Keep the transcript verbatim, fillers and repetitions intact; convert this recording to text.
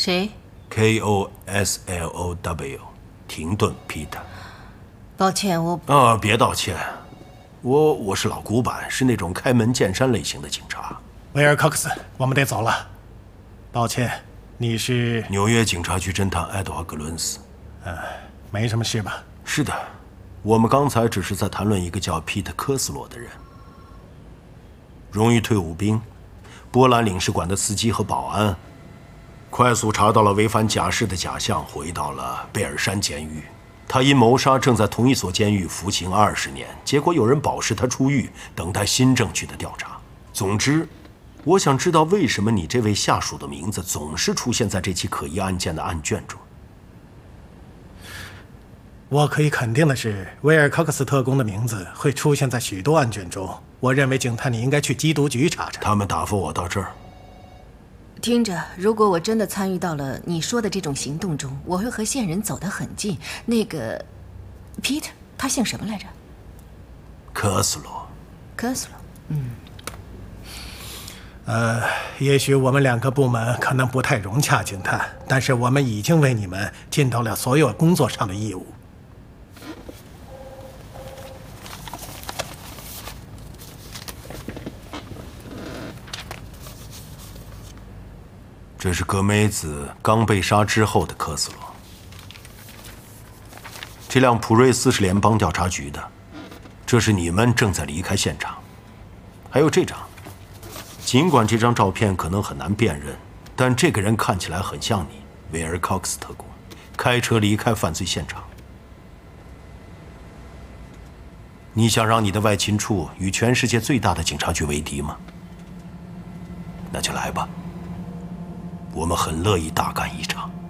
谁 ？K O S L O W， 停顿 Peter。 抱歉，我啊，别道歉，我我是老古板，是那种开门见山类型的警察。 威尔·科克斯，我们得走了。抱歉，你是纽约警察局侦探爱德华·格伦斯。 呃，没什么事吧？ 是的，我们刚才只是在谈论一个叫皮特·科斯洛的人，荣誉退伍兵，波兰领事馆的司机和保安，快速查到了违反假释的假象，回到了贝尔山监狱。他因谋杀正在同一所监狱服刑二十年，结果有人保释他出狱，等待新证据的调查。总之，我想知道为什么你这位下属的名字总是出现在这起可疑案件的案卷中。 我可以肯定的是，威尔·科克斯特工的名字会出现在许多案卷中。我认为，警探你应该去缉毒局查查。 他们打发我到这儿。 听着，如果我真的参与到了你说的这种行动中，我会和线人走得很近。那个 Peter， 他姓什么来着？ 科斯洛。 科斯洛，嗯。 呃，也许我们两个部门可能不太融洽，警探，但是我们已经为你们尽到了所有工作上的义务。 这是格梅子刚被杀之后的科斯洛。这辆普瑞斯是联邦调查局的，这是你们正在离开现场。还有这张，尽管这张照片可能很难辨认，但这个人看起来很像你，威尔·科克斯特工，开车离开犯罪现场。你想让你的外勤处与全世界最大的警察局为敌吗？那就来吧。我们很乐意大干一场。